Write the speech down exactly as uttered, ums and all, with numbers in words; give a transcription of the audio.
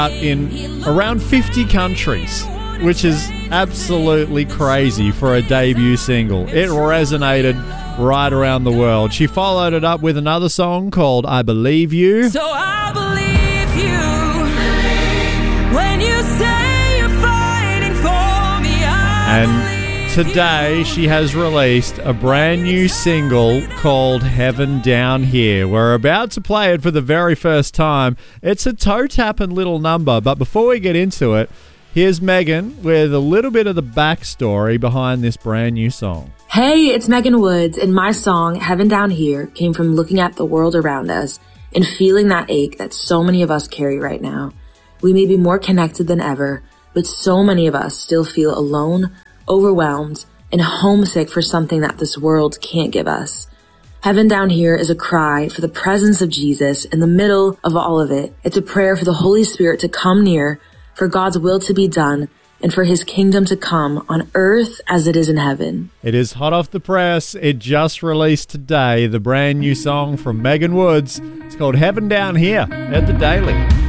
in around fifty countries, which is absolutely crazy for a debut single. It resonated right around the world. She followed it up with another song called I Believe You. So I believe you when you say you're fighting for me. I And today she has released a brand new single called Heaven Down Here. We're about to play it for the very first time. It's a toe-tapping little number, but before we get into it, here's Megan with a little bit of the backstory behind this brand new song. Hey, it's Megan Woods, and my song, Heaven Down Here, came from looking at the world around us and feeling that ache that so many of us carry right now. We may be more connected than ever, but so many of us still feel alone, overwhelmed, and homesick for something that this world can't give us. Heaven Down Here is a cry for the presence of Jesus in the middle of all of it. It's a prayer for the Holy Spirit to come near, for God's will to be done, and for his kingdom to come on earth as it is in heaven. It is hot off the press. It just released today, the brand new song from Megan Woods. It's called Heaven Down Here at The Daily.